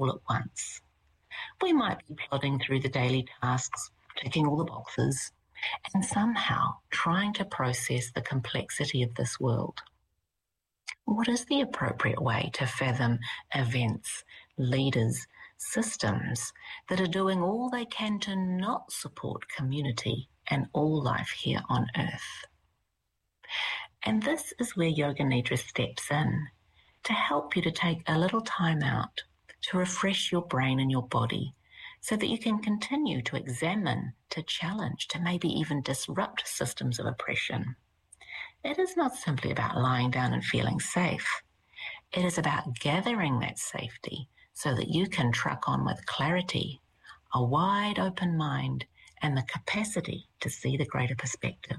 all at once. We might be plodding through the daily tasks, ticking all the boxes, and somehow trying to process the complexity of this world. What is the appropriate way to fathom events, leaders, systems that are doing all they can to not support community and all life here on Earth? And this is where Yoga Nidra steps in to help you to take a little time out to refresh your brain and your body so that you can continue to examine, to challenge, to maybe even disrupt systems of oppression. It is not simply about lying down and feeling safe. It is about gathering that safety so that you can truck on with clarity, a wide open mind, and the capacity to see the greater perspective.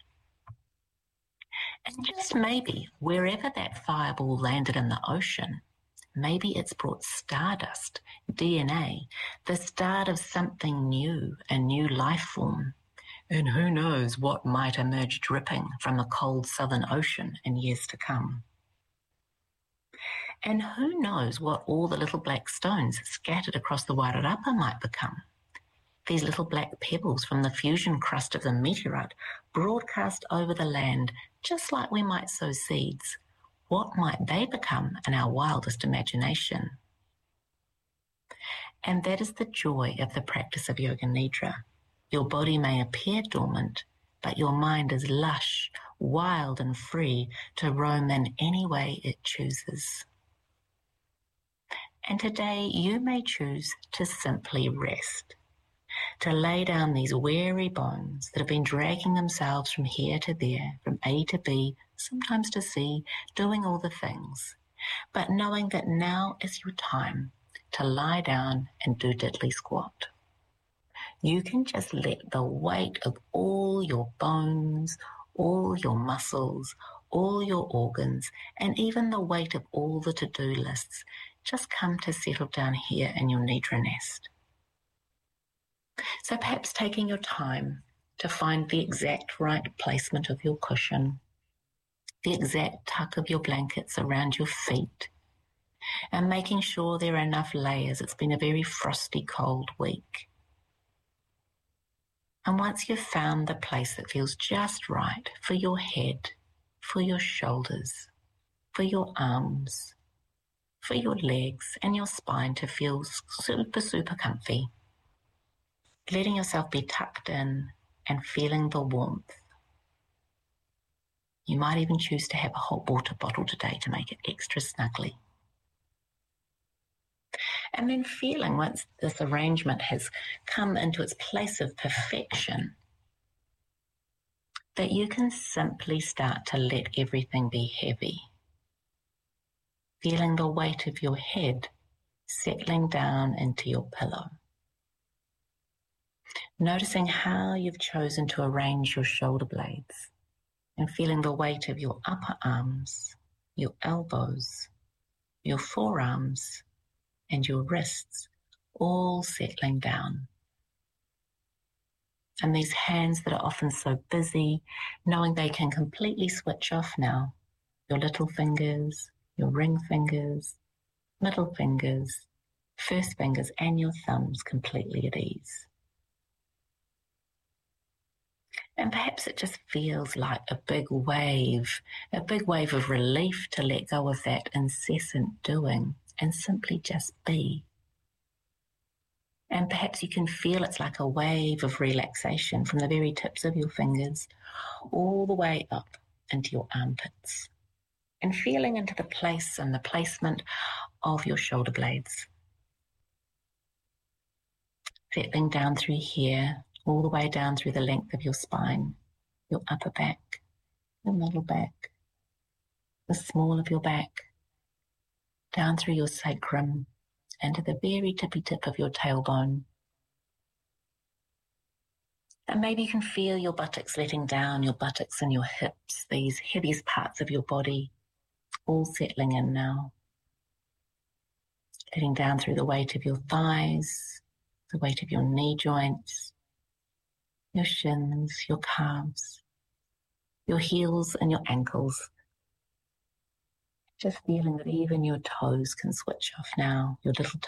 And just maybe, wherever that fireball landed in the ocean, maybe it's brought stardust, DNA, the start of something new, a new life form. And who knows what might emerge dripping from the cold southern ocean in years to come. And who knows what all the little black stones scattered across the Wairarapa might become. These little black pebbles from the fusion crust of the meteorite broadcast over the land, just like we might sow seeds. What might they become in our wildest imagination? And that is the joy of the practice of Yoga Nidra. Your body may appear dormant, but your mind is lush, wild and free to roam in any way it chooses. And today you may choose to simply rest, to lay down these weary bones that have been dragging themselves from here to there, from A to B, sometimes to C, doing all the things, but knowing that now is your time to lie down and do diddly squat. You can just let the weight of all your bones, all your muscles, all your organs, and even the weight of all the to-do lists just come to settle down here in your Nidra nest. So perhaps taking your time to find the exact right placement of your cushion, the exact tuck of your blankets around your feet, and making sure there are enough layers. It's been a very frosty, cold week. And once you've found the place that feels just right for your head, for your shoulders, for your arms, for your legs and your spine to feel super, super comfy, letting yourself be tucked in and feeling the warmth. You might even choose to have a hot water bottle today to make it extra snuggly. And then feeling, once this arrangement has come into its place of perfection, that you can simply start to let everything be heavy. Feeling the weight of your head settling down into your pillow. Noticing how you've chosen to arrange your shoulder blades and feeling the weight of your upper arms, your elbows, your forearms, and your wrists all settling down. And these hands that are often so busy, knowing they can completely switch off now. Your little fingers, your ring fingers, middle fingers, first fingers, and your thumbs completely at ease. And perhaps it just feels like a big wave of relief to let go of that incessant doing and simply just be. And perhaps you can feel it's like a wave of relaxation from the very tips of your fingers all the way up into your armpits and feeling into the place and the placement of your shoulder blades. Settling down through here, all the way down through the length of your spine, your upper back, your middle back, the small of your back, down through your sacrum, and to the very tippy tip of your tailbone. And maybe you can feel your buttocks letting down, your buttocks and your hips, these heaviest parts of your body, all settling in now. Letting down through the weight of your thighs, the weight of your knee joints, your shins, your calves, your heels and your ankles. Just feeling that even your toes can switch off now, your little